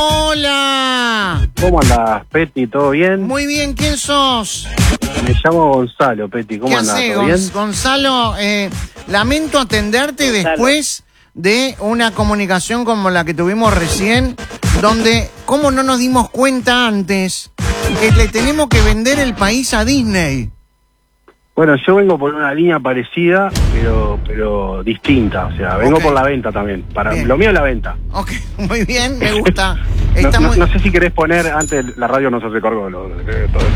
Hola. ¿Cómo andás, Peti? ¿Todo bien? Muy bien, ¿quién sos? Me llamo Gonzalo, Peti. ¿Cómo ¿Qué andás? hacés, ¿Todo bien? Gonzalo? Lamento atenderte después de una comunicación como la que tuvimos recién, donde, ¿cómo no nos dimos cuenta antes que le tenemos que vender el país a Disney? Bueno, yo vengo por una línea parecida, pero distinta. O sea, vengo por la venta también. Bien. Lo mío es la venta. Ok, muy bien, me gusta. No sé si querés poner, antes la radio nos hace cargo de todo eso.